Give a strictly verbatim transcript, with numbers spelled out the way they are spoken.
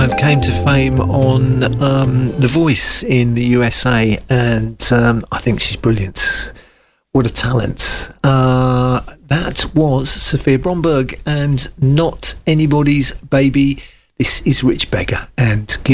uh, came to fame on um, The Voice in the U S A, and um, I think she's brilliant. What a talent. Uh, that was Sophia Bromberg and Not Anybody's Baby. This is Rich Beggar and Give